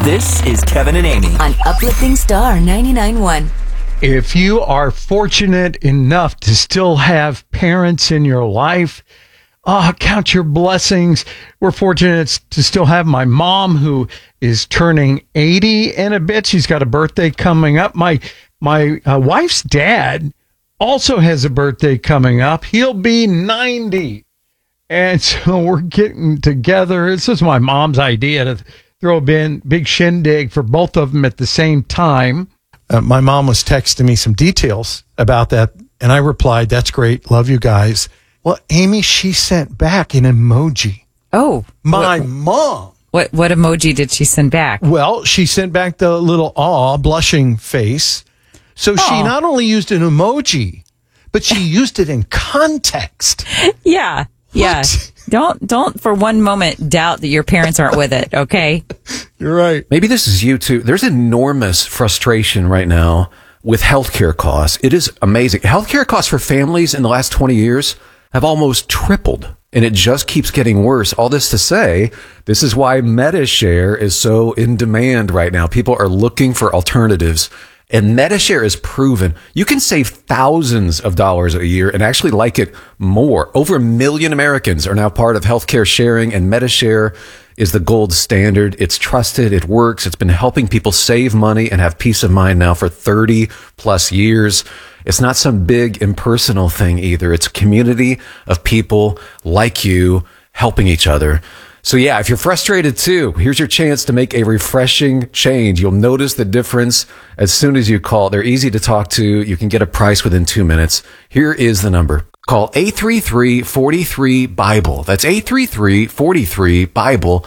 This is Kevin and Amy on Uplifting Star 99.1. If you are fortunate enough to still have parents in your life, count your blessings. We're fortunate to still have my mom, who is turning 80 in a bit. She's got a birthday coming up. My wife's dad also has a birthday coming up. He'll be 90. And so we're getting together. This is my mom's idea to throw a big shindig for both of them at the same time. My mom was texting me some details about that, and I replied, "That's great. Love you guys." Well, Amy, she sent back an emoji. Oh. My mom. What emoji did she send back? Well, she sent back the little blushing face. So she not only used an emoji, but she used it in context. Yeah. Yeah. Don't for one moment doubt that your parents aren't with it, okay? You're right. Maybe this is you too. There's enormous frustration right now with healthcare costs. It is amazing. Healthcare costs for families in the last 20 years have almost tripled, and it just keeps getting worse. All this to say, this is why MediShare is so in demand right now. People are looking for alternatives. And MediShare is proven you can save thousands of dollars a year and actually like it more. Over 1 million Americans are now part of healthcare sharing, and MediShare is the gold standard. It's trusted. It works. It's been helping people save money and have peace of mind now for 30 plus years. It's not some big impersonal thing either. It's a community of people like you helping each other. So yeah, if you're frustrated too, here's your chance to make a refreshing change. You'll notice the difference as soon as you call. They're easy to talk to. You can get a price within 2 minutes. Here is the number. Call 833-43-BIBLE. That's 833-43-BIBLE.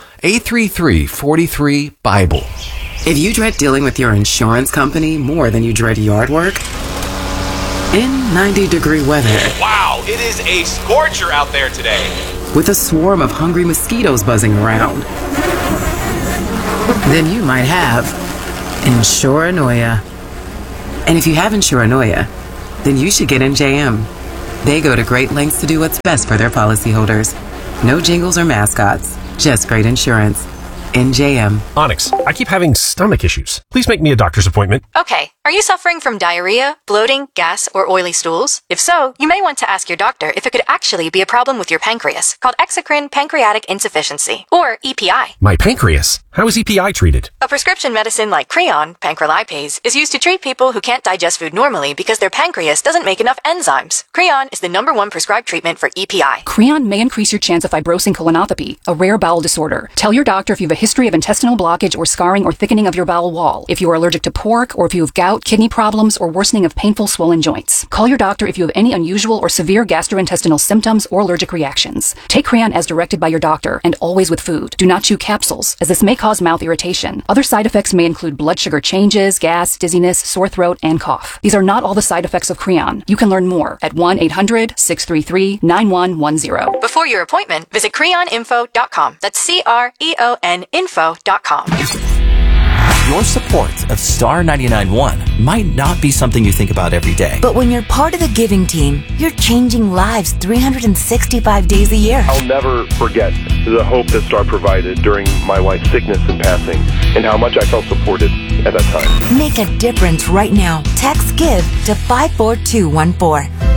833-43-BIBLE. If you dread dealing with your insurance company more than you dread yard work, in 90-degree weather. Wow, it is a scorcher out there today. With a swarm of hungry mosquitoes buzzing around, then you might have Insuranoia. And if you have Insuranoia, then you should get NJM. They go to great lengths to do what's best for their policyholders. No jingles or mascots, just great insurance. NJM. Onyx, I keep having stomach issues. Please make me a doctor's appointment. Okay. Are you suffering from diarrhea, bloating, gas, or oily stools? If so, you may want to ask your doctor if it could actually be a problem with your pancreas, called exocrine pancreatic insufficiency, or EPI. My pancreas? How is EPI treated? A prescription medicine like Creon, pancrelipase, is used to treat people who can't digest food normally because their pancreas doesn't make enough enzymes. Creon is the #1 prescribed treatment for EPI. Creon may increase your chance of fibrosing colonopathy, a rare bowel disorder. Tell your doctor if you have a history of intestinal blockage or scarring or thickening of your bowel wall, if you are allergic to pork, or if you have gout, kidney problems, or worsening of painful swollen joints. Call your doctor if you have any unusual or severe gastrointestinal symptoms or allergic reactions. Take Creon as directed by your doctor, and always with food. Do not chew capsules, as this may cause mouth irritation. Other side effects may include blood sugar changes, gas, dizziness, sore throat, and cough. These are not all the side effects of Creon. You can learn more at 1-800-633-9110. Before your appointment, visit creoninfo.com. That's CREON info.com. Your support of Star 99.1 might not be something you think about every day. But when you're part of the giving team, you're changing lives 365 days a year. I'll never forget the hope that Star provided during my wife's sickness and passing, and how much I felt supported at that time. Make a difference right now. Text GIVE to 54214.